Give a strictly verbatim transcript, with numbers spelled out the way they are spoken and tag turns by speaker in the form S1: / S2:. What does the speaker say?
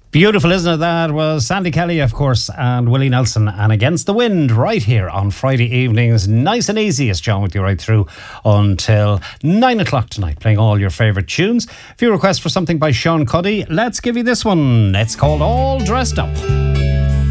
S1: Beautiful, isn't it? That was Sandy Kelly, of course, and Willie Nelson, and Against the Wind, right here on Friday evenings. Nice and easy, as John with you right through until nine o'clock tonight, playing all your favourite tunes. A few requests for something by Sean Cuddy. Let's give you this one. It's called All Dressed Up.